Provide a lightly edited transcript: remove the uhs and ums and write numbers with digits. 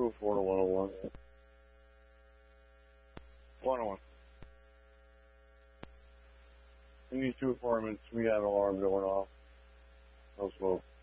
204 to 101. 101. In these two apartments, we have an alarm going off. No smoke.